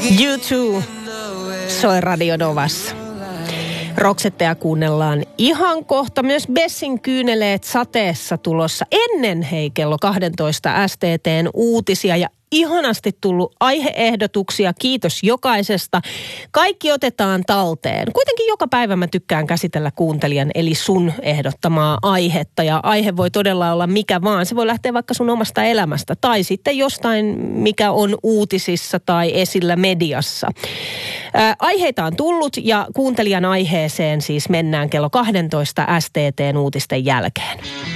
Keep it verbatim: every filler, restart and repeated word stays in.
You too soi Radio Novassa. Roxetteja kuunnellaan ihan kohta. Myös Bessin kyyneleet sateessa tulossa ennen hei kello kaksitoista S T T:n uutisia ja ihanasti tullut aiheehdotuksia. Kiitos jokaisesta. Kaikki otetaan talteen. Kuitenkin joka päivä mä tykkään käsitellä kuuntelijan eli sun ehdottamaa aihetta. Ja aihe voi todella olla mikä vaan. Se voi lähteä vaikka sun omasta elämästä tai sitten jostain, mikä on uutisissa tai esillä mediassa. Ää, aiheita on tullut ja kuuntelijan aiheeseen siis mennään kello kaksitoista S T T:n uutisten jälkeen.